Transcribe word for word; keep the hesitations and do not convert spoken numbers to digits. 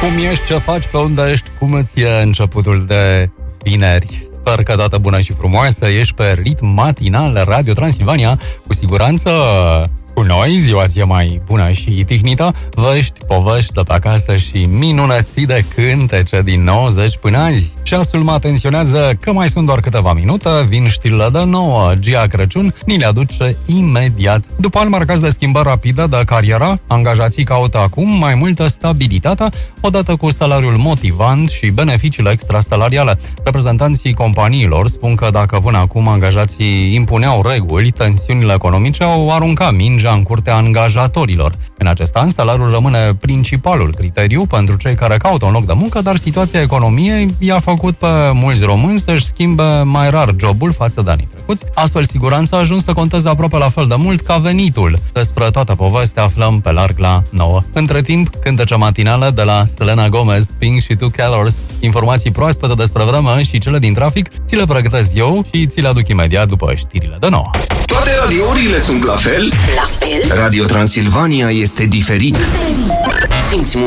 Cum ești, ce faci, pe unde ești, cum îți e începutul de vineri? Sper că dată bună și frumoasă, ești pe ritm matinal Radio Transilvania, cu siguranță cu noi, ziua ție mai bună și tihnită, vești, povești de pe acasă și minunății de cântece din nouăzeci până azi. Ceasul mă atenționează că mai sunt doar câteva minute, vin știrile de nouă, Gia Crăciun ni le aduce imediat. După ani marcați de schimbări rapide de carieră, angajații caută acum mai multă stabilitate, odată cu salariul motivant și beneficiile extrasalariale. Reprezentanții companiilor spun că dacă până acum angajații impuneau reguli, tensiunile economice au aruncat mingea în curtea angajatorilor. În acest an, salariul rămâne principalul criteriu pentru cei care caută un loc de muncă, dar situația economiei i-a făcut pe mulți români să-și schimbe mai rar jobul față de anii trecuți. Astfel, siguranța a ajuns să conteze aproape la fel de mult ca venitul. Despre toată povestea aflăm pe larg la nouă. Între timp, cântece matinale de la Selena Gomez, Pink și Two Colors, informații proaspete despre vreme și cele din trafic, ți le pregătesc eu și ți le aduc imediat după știrile de nouă. Toate radiourile sunt la fel? La fel? Radio Transilvania este diferit. Simți